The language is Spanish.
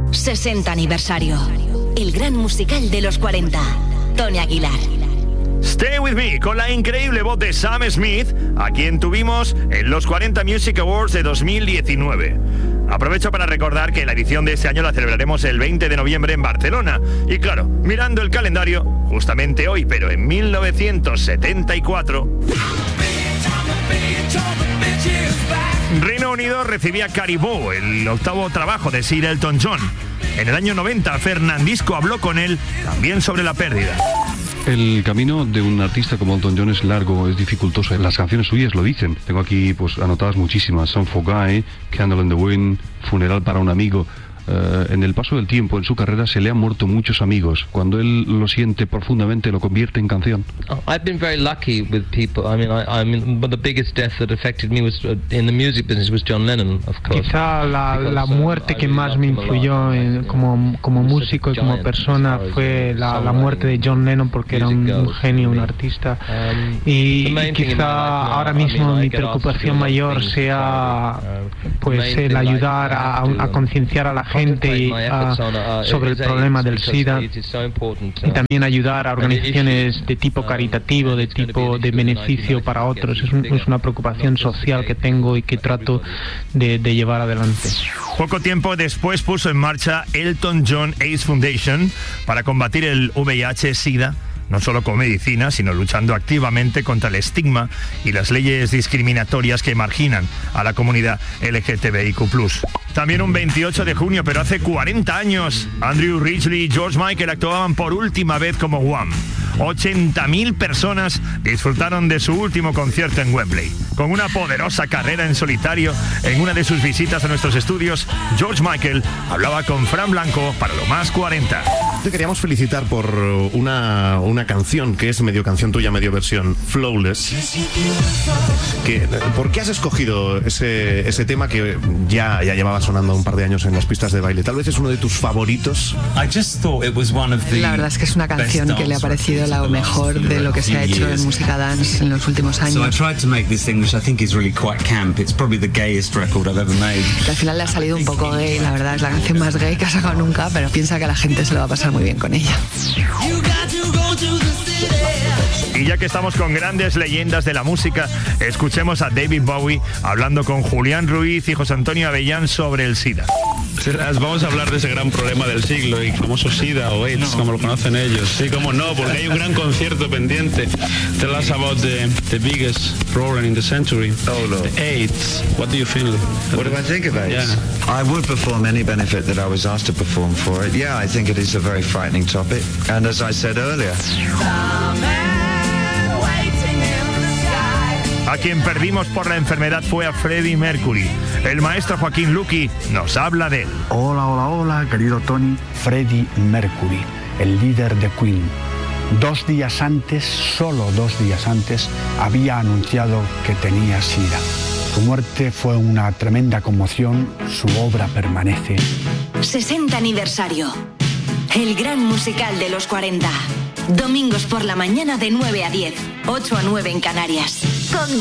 60 aniversario. El gran musical de los 40. Tony Aguilar. Stay With Me, con la increíble voz de Sam Smith, a quien tuvimos en los 40 Music Awards de 2019. Aprovecho para recordar que la edición de este año la celebraremos el 20 de noviembre en Barcelona. Y claro, mirando el calendario, justamente hoy, pero en 1974... Reino Unido recibía Caribou, el octavo trabajo de Sir Elton John. En el año 90, Fernandisco habló con él también sobre la pérdida. El camino de un artista como Elton John es largo, es dificultoso. Las canciones suyas lo dicen. Tengo aquí pues anotadas muchísimas. Song for Guy, Candle in the Wind, Funeral para un amigo. En el paso del tiempo, en su carrera, se le han muerto muchos amigos. Cuando él lo siente profundamente, lo convierte en canción. I've been very lucky with people. I mean, but the biggest death that affected me was in the music business was John Lennon, of course. Quizá la muerte que más me influyó como músico y como persona fue la muerte de John Lennon, porque era un genio, un artista. Y quizá ahora mismo mi preocupación mayor sea pues el ayudar a concienciar a la gente sobre el problema del SIDA, y también ayudar a organizaciones de tipo caritativo, de tipo de beneficio para otros. Es una preocupación social que tengo y que trato de llevar adelante. Poco tiempo después puso en marcha Elton John AIDS Foundation para combatir el VIH-SIDA, no solo con medicina, sino luchando activamente contra el estigma y las leyes discriminatorias que marginan a la comunidad LGTBIQ+. También un 28 de junio, pero hace 40 años, Andrew Ridgeley y George Michael actuaban por última vez como Wham. 80.000 personas disfrutaron de su último concierto en Wembley. Con una poderosa carrera en solitario, en una de sus visitas a nuestros estudios, George Michael hablaba con Fran Blanco para Lo Más 40. Te queríamos felicitar por una canción que es medio canción tuya, medio versión, Flawless. ¿Por qué has escogido ese tema que ya llevaba sonando un par de años en las pistas de baile? Tal vez es uno de tus favoritos. La verdad es que es una canción que le ha parecido lo mejor de lo que se ha hecho en música dance en los últimos años. Que al final le ha salido un poco gay, la verdad, es la canción más gay que ha sacado nunca, pero piensa que la gente se lo va a pasar muy bien con ella. Y ya que estamos con grandes leyendas de la música, escuchemos a David Bowie hablando con Julián Ruiz y José Antonio Avellán sobre el SIDA. Vamos a hablar de ese gran problema del siglo, y famoso SIDA o AIDS, como lo conocen ellos. Sí, como no, porque hay un gran concierto pendiente. Tell us about the biggest problem in the century. Oh, Lord. AIDS. What do you feel? What do I think of AIDS? Yeah. I would perform any benefit that I was asked to perform for it. Yeah, I think it is a very frightening topic. And as I said earlier... A quien perdimos por la enfermedad fue a Freddie Mercury. El maestro Joaquín Luqui nos habla de él. Hola, querido Tony. Freddie Mercury, el líder de Queen. 2 días antes, solo 2 días antes, había anunciado que tenía SIDA. Su muerte fue una tremenda conmoción, su obra permanece. 60 aniversario. El gran musical de los 40. Domingos por la mañana de 9 a 10, 8 a 9 en Canarias. Con